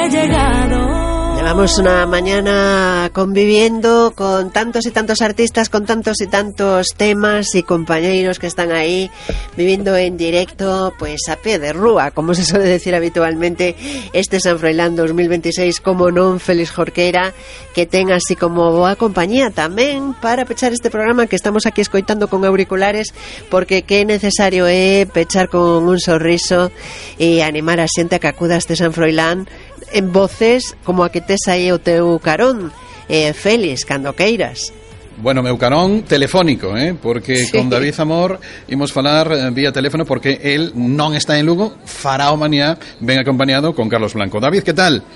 he llegado. Llevamos una mañana conviviendo con tantos y tantos artistas, con tantos y tantos temas y compañeros que están ahí viviendo en directo, pues a pie de rúa, como se suele decir habitualmente, este San Froilán 2026, como non, Félix Jorqueira, que ten así como boa compañía tamén para pechar este programa que estamos aquí escoitando con auriculares, porque que necesario é pechar con un sorriso e animar a xente a que acuda a este San Froilán en voces como a que tes aí o teu carón, Félix, cando queiras. Bueno, meu carón telefónico, porque sí, con David Amor imos falar vía teléfono porque él non está en Lugo, fará o mañá, ven acompañado con Carlos Blanco. David, que tal?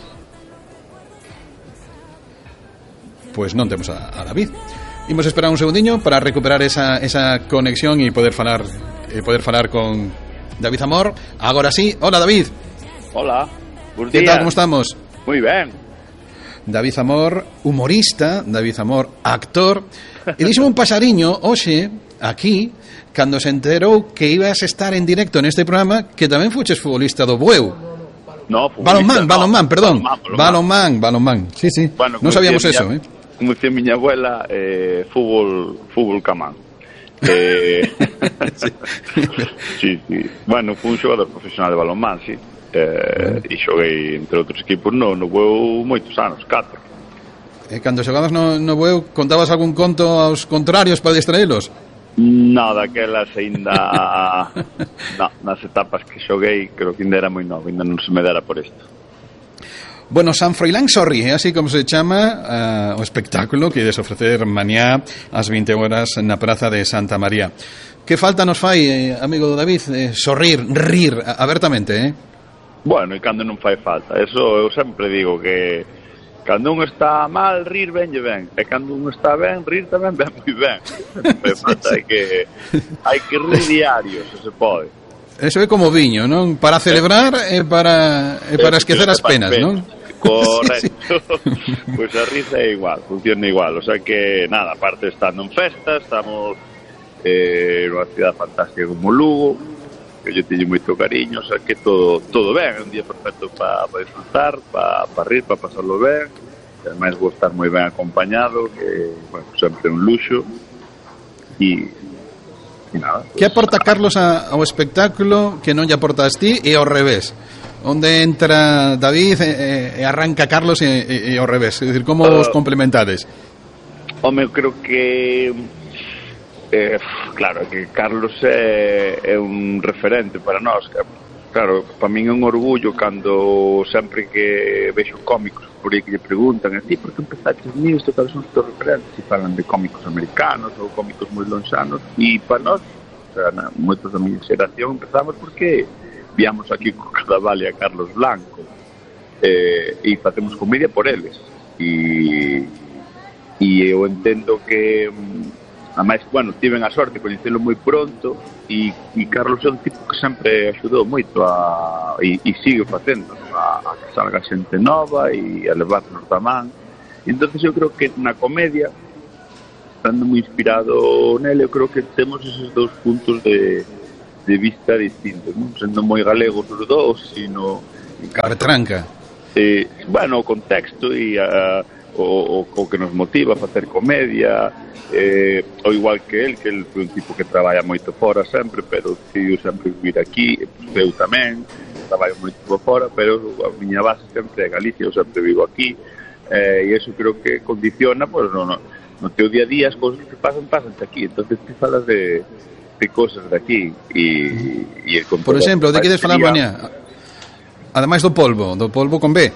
Pues non temos a David. Imos esperar un segundiño para recuperar esa conexión e poder falar con David Amor. Agora sí. Hola, David. Hola. ¿Qué tal? ¿Cómo estamos? Muy ben. David Amor, humorista, David Amor, actor. E dixo un pasariño hoxe aquí, cando se enterou que ibas a estar en directo neste programa, que tamén fuches futbolista do Bueu. No, balonmán, perdón. Balonmán. Sí. Bueno, non sabíamos eso, Como dicía miña abuela, fútbol camán. Sí. Bueno, fui un xogador profesional de balonmán, sí. E xoguei entre outros equipos no Bueu moitos anos, 4. Cando xogabas no Bueu, contabas algún conto aos contrarios para distraelos? No, daquelas ainda nas etapas que xoguei creo que ainda era moi novo, ainda non se me dera por isto. Bueno, San Froilán Sorri, así como se chama o espectáculo que ides ofrecer mañá ás 20 horas na Praza de Santa María. Que falta nos fai, amigo David, sorrir, rir abertamente, Bueno, e cando non fai falta, eso eu sempre digo que cando un está mal, rir benlle ben, e cando un está ben, rir tamén ben moi ben. Hai que rir diario, se se pode. Eso é como viño, non? Para celebrar e para esquecer as penas, non? Correcto. Pois a risa é igual, funciona igual, o sea que nada, aparte estando en festa, estamos nunha cidade fantástica como Lugo, que yo teño moito cariño, o sea que todo ben, é un día perfecto para disfrutar, para rir, para pasarlo ben, e ademais vou estar moi ben acompañado, que, bueno, sempre un luxo, e nada. Que aporta Carlos ao espectáculo que non lle aportas ti e ao revés? Onde entra David e arranca Carlos e ao revés? É dicir, como os complementades? Home, eu creo que claro, que Carlos é un referente para nós. Claro, para min é un orgullo cando sempre que vexo cómicos por aí que lle preguntan a ti por que empezaste nisto, cales son os teus referentes, e falan de cómicos americanos ou cómicos moi lonxanos, e para nós, o sea, moitos da miña xeración empezamos porque viamos aquí co Cadaval e a Carlos Blanco, e facemos comedia por eles, e eu entendo que ademais, bueno, tiven a sorte de coñecelo moi pronto, e Carlos é un tipo que sempre axudou moito e sigue facendo a que salga xente nova e a levarnos da man. E entonces eu creo que na comedia, estando moi inspirado nele, eu creo que temos esos dous puntos de vista distintos, non? Sendo moi galegos os dous, sino Carretranca. Bueno, o contexto e o que nos motiva a facer comedia, ou igual que el foi un tipo que traballa moito fora sempre, pero decidiu sempre vivir aquí, eu tamén traballo moito fora, pero a miña base sempre é Galicia, eu sempre vivo aquí, e iso creo que condiciona, pues, no teu día a día as cousas que pasan aquí, entonces ti falas de cousas de aquí, e por exemplo, de que ides falar mañá? Ademais do polvo con B.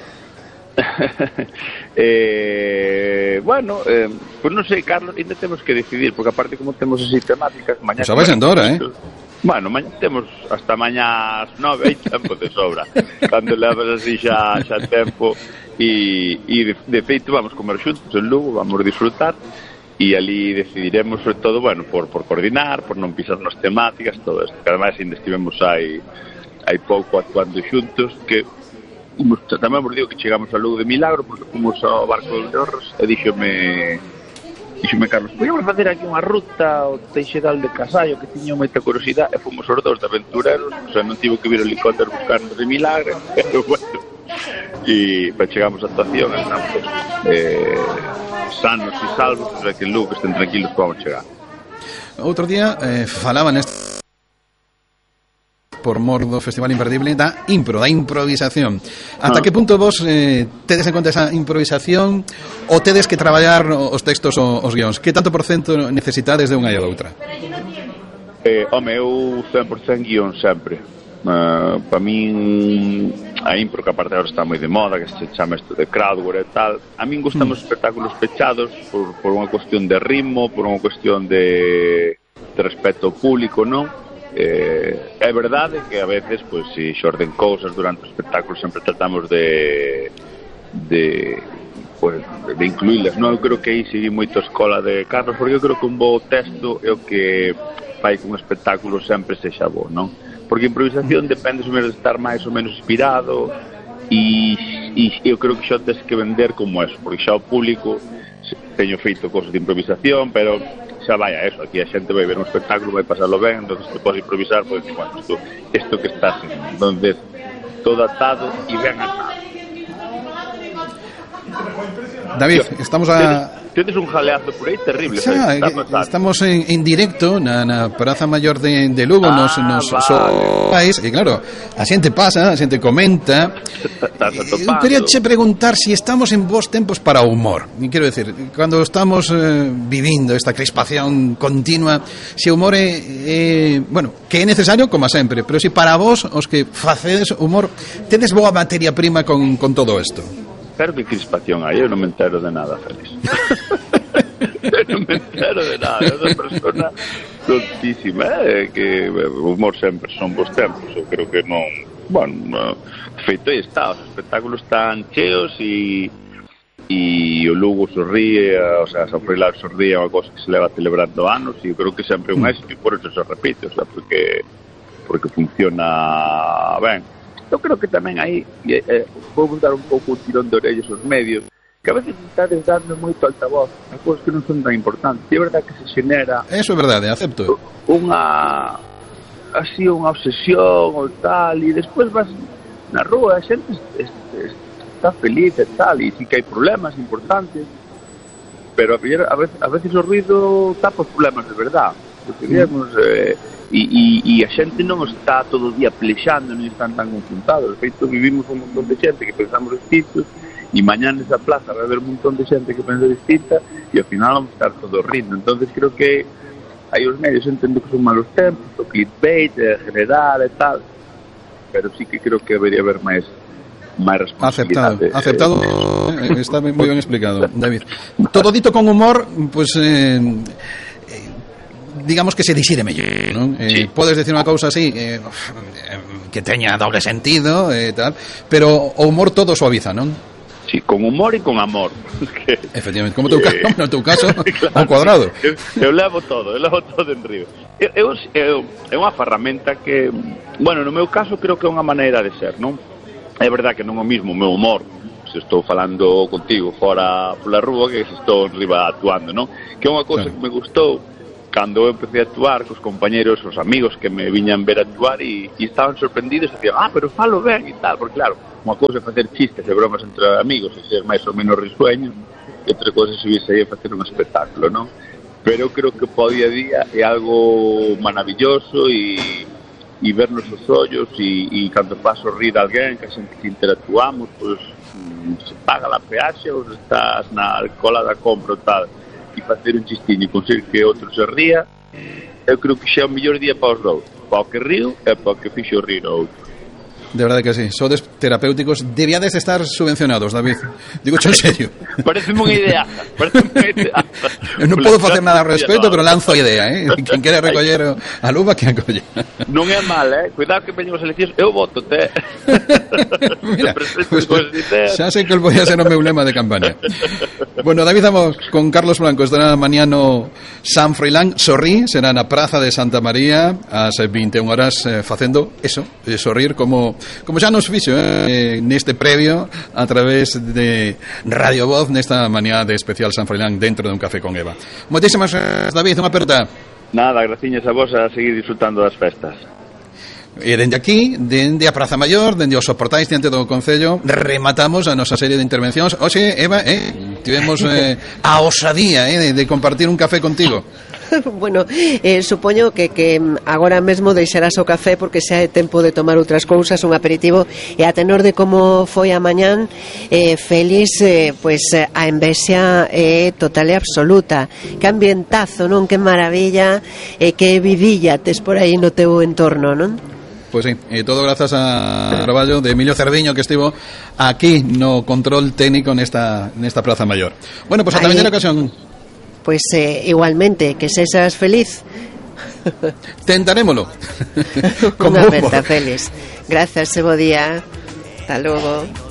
Bueno, pues non sei, Carlos, ainda temos que decidir, porque aparte como temos así temáticas mañá, pues vais andora, bueno, mañá temos hasta mañá as 9, hai tempo de sobra cando levas así xa tempo, e de feito vamos comer xuntos en Lugo, vamos disfrutar, e ali decidiremos sobre todo, bueno, por coordinar, por non pisarnos temáticas, todo isto, que ademais ainda estivemos hai pouco actuando xuntos, que tamén vos digo que chegamos a Lugo de milagro porque fomos ao Barco de Orros e díxome Carlos, podíamos facer aquí unha ruta ao Teixedal de Casallo, que tiña moita curiosidade, e fomos os dous de aventureros, o sea, non tivo que vir o helicóptero buscarnos de milagre, pero bueno, e para chegamos a actuación estamos sanos e salvos, para que en Lugo estén tranquilos que vamos chegar. Outro día falaban por mor do Festival Imperdible da improvisación. Ata que punto vos tedes en conta esa improvisación ou tedes que traballar os textos ou os guións? Que tanto por cento necesitades de unha e a outra? Home, eu 100% guión sempre. Para min a impro, que aparte agora está moi de moda, que se chama isto de crowdwork e tal, a min gustan os espectáculos pechados por unha cuestión de ritmo, por unha cuestión de respeto ao público, non? É verdade que a veces pois, se xorden cousas durante o espectáculo sempre tratamos de incluílas, non? Eu creo que aí seguí moito a escola de Carlos, porque eu creo que un bo texto é o que fai que un espectáculo sempre sexa bo, non? Porque a improvisación depende de estar máis ou menos inspirado e eu creo que xa tens que vender como eso, porque xa o público teño feito cosas de improvisación, pero xa vai a eso, aquí a xente vai ver un espectáculo, vai pasarlo ben, entonces te podes improvisar, podes decir, bueno, isto que estás haciendo, entonces todo atado e ben atado. David, estamos a... Tienes un jaleazo por aí terrible. Xa, estamos en directo na Praza Maior de Lugo, nos país, e claro, a xente pasa, a xente comenta. Eu quería che preguntar si estamos en bons tempos para o humor. E quero decir, cando estamos vivindo esta crispación continua, se o humor é bueno, que é necesario como sempre, pero si para vos, os que facedes humor, tedes boa materia prima con todo isto. Pero que crispación hai, eu non me entero de nada, Félix. Eu non me entero de nada, é unha persona tontísima, que o humor sempre son bons tempos, eu creo que non, bueno, feito aí está, os espectáculos están cheos e o Lugo sorríe, o sea, San Froilán sorríe, é unha cosa que se leva celebrando anos e eu creo que sempre é un éxito e por eso se repite, o sea, porque funciona ben. Eu creo que tamén aí vou dar un pouco o tirón de orellas aos medios, que a veces estades dando moito altavoz a cousas que non son tan importantes. E é verdade que se xenera... Eso é verdade, acepto. Unha obsesión ou tal, e despois vas na rúa, a xente está feliz e tal, e sí que hai problemas importantes, pero a veces o ruido tapa os problemas de verdade. Porque digamos... E a xente non está todo o día plexando, non están tan confrontados. De feito, vivimos un montón de xente que pensamos distintos e mañá nesa plaza vai haber un montón de xente que pensa distinta e ao final vamos estar todos rindo. Entonces creo que aí os medios entendo que son malos tempos, o clickbait, general e tal, pero sí que creo que debería haber máis responsabilidade. Aceptado. Está moi ben explicado, David. Todo dito con humor, pues... digamos que se dixire mellor, non? Sí. Podes decir unha cousa así que teña doble sentido tal, pero o humor todo suaviza, non? Sí, con humor e con amor. Efectivamente, como no teu caso, claro, ao cuadrado. Eu levo todo en río. É unha ferramenta que, bueno, no meu caso creo que é unha maneira de ser, non? É verdade que non é o mismo o meu humor se estou falando contigo fora pola rúa que se estou arriba actuando, non? Que é unha cousa que me gustou cando eu empecé a actuar cos compañeros, os amigos que me viñan ver actuar e estaban sorprendidos e dicían, pero falo ben e tal, porque claro, unha cousa é facer chistes e bromas entre amigos e ser máis ou menos risueño e outra cousa é subirse aí a facer un espectáculo, non? Pero eu creo que po día a día é algo maravilloso e vernos os ollos e cando paso rir a alguén, que a xente que interactuamos, pois se paga a peaxe ou estás na cola da compra ou tal, e facer un chistiño e conseguir que outro se ría, eu creo que xa é o mellor día para os dous, para o que río e para o que fixo rir o outro. De verdade que sí, sodes terapéuticos, debíades estar subvencionados, David. Digo en serio. Parece unha idea. Eu non podo facer nada ao respecto, pero lanzo a idea, Quen quere recoller a luva que a colla. Non é mal, Cuidado que veñen as eleccións, eu voto-te. Mira, pues, xa sei que voy a ser o meu lema de campaña. Bueno, David, vamos con Carlos Blanco, estará mañá no San Froilán, sorrí, será na Praza de Santa María ás 21 horas facendo eso, sorrir como xa nos fixo neste previo a través de Radio Voz nesta mañá de especial San Froilán dentro de un café con Eva. Moitísimas gracias, David, unha aperta. Nada, graciñas a vos a seguir disfrutando das festas. E dende aquí, dende a Praza Maior, dende os soportais diante do Concello, rematamos a nosa serie de intervencións. Oxe, Eva, tivemos a osadía de compartir un café contigo. Bueno, supoño que agora mesmo deixarás o café porque xa é tempo de tomar outras cousas, un aperitivo, e a tenor de como foi a mañán, feliz, pois a envexa é total e absoluta. Que ambientazo, non? Que maravilla, que vidilla tes por aí no teu entorno, non? Pois sí, todo grazas a traballo de Emilio Cerviño, que estivo aquí no control técnico nesta Praza Maior. Bueno, pois ata mañana ocasión. Pois igualmente, que sexas feliz. Tentarémolo. Unha aperta, Félix. Grazas, bo día. Hasta logo.